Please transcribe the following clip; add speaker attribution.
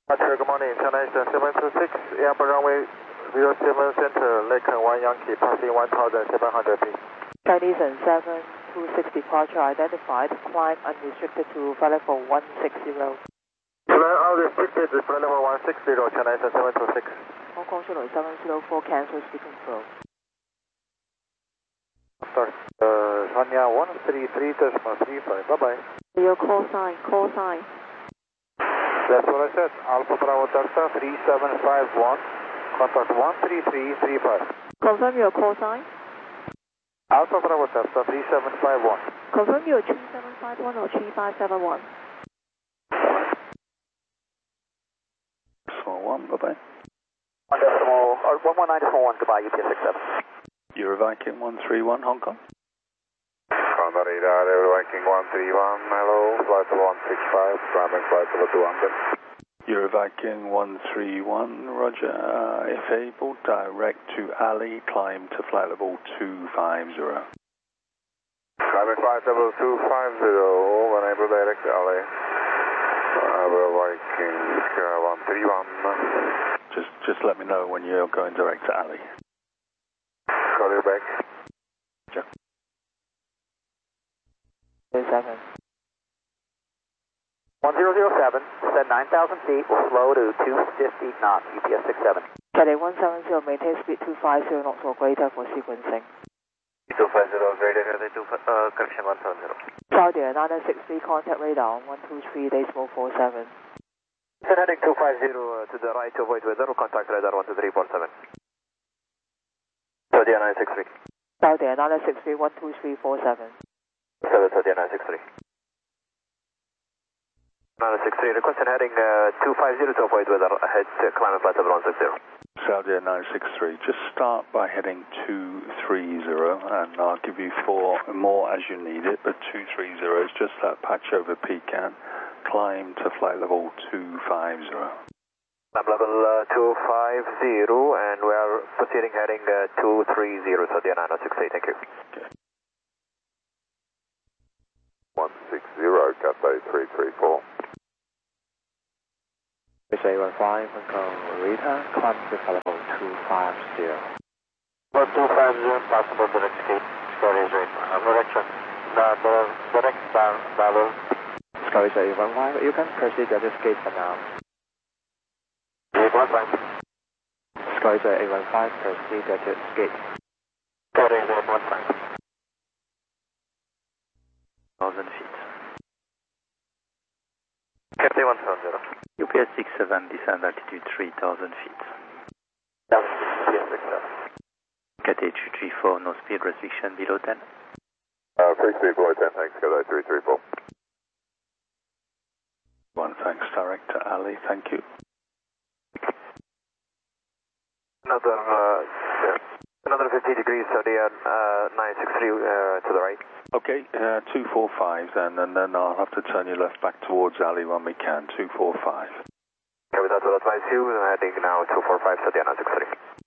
Speaker 1: Good morning, China Eastern 726, airport runway 07 center, Lincoln 1 Yankee, passing 1,700 feet.
Speaker 2: Chinese and 726 departure identified, climb unrestricted to flight level 160.
Speaker 1: Flight unrestricted to flight level 160, China Eastern 726.
Speaker 2: Hong Kong Shuttle 704, cancel speaking flow.
Speaker 1: Start. Hanya 133.35, bye-bye.
Speaker 2: Your call sign, call sign.
Speaker 1: That's what I said, Alpha Bravo Delta 3751, contact 13335.
Speaker 2: Confirm your call sign.
Speaker 1: Alpha Bravo Delta 3751.
Speaker 2: Confirm your 3751 or 3571.
Speaker 3: Bye-bye.
Speaker 1: 119.1, goodbye, UPS 67.
Speaker 3: Euro Viking 131, Hong Kong.
Speaker 1: Condor radar, Euro Viking 131, hello, flight level 165, climbing flight level 200.
Speaker 3: Euro Viking 131, roger. If able, direct to Ali, climb to flight level 250.
Speaker 1: Climbing flight level 250, unable direct to Ali. Euro Viking 131.
Speaker 3: Just let me know when you're going direct to Ali.
Speaker 1: Call you back.
Speaker 3: Sure.
Speaker 2: 7.
Speaker 1: 1007, descend 9,000 feet, slow to 250 knots, UPS 67.
Speaker 2: Cathay 170, maintain speed 250 knots or greater for sequencing.
Speaker 1: 250, greater, correction 170.
Speaker 2: Saudi 963, contact radar 123, decimal 47.
Speaker 1: Descend heading 250 to the right to avoid weather, contact radar 12347. Saudi 963.
Speaker 2: Saudi 963, 12347.
Speaker 1: 730 963. 963, requesting heading 250 to avoid weather, ahead climb flight level 160.
Speaker 3: Saudi 963, just start by heading 230 and I'll give you 4 more as you need it, but 230 is just that patch over Pecan, climb to flight level 250.
Speaker 1: Climb level 250 and we are proceeding heading 230, Saudi 963, thank you.
Speaker 3: Okay.
Speaker 1: 160, Cathay 334.
Speaker 4: SA 15, Hong Kong Rita, climb to flight level 250.
Speaker 1: 250, possible direct escape, Sky is right, direction, direct down,
Speaker 4: Sky 815, you can proceed at escape for now.
Speaker 1: 815.
Speaker 4: Sky 815, proceed at escape.
Speaker 1: Sky is 815.
Speaker 4: 1,000 feet.
Speaker 1: Cathay 170.
Speaker 4: UPS 67, descend altitude 3,000 feet.
Speaker 1: Down, UPS 67.
Speaker 4: Cathay 234, no speed restriction below 10.
Speaker 1: Free speed below 10, thanks, Cathay 334.
Speaker 3: One, thanks, direct to Ali, thank you.
Speaker 1: Another 50 degrees, Saudi 963 to the right.
Speaker 3: Okay, 245 then, and then I'll have to turn you left back towards Ali when we can, 245.
Speaker 1: Okay, with that will advise you, heading now 245, Saudi 963.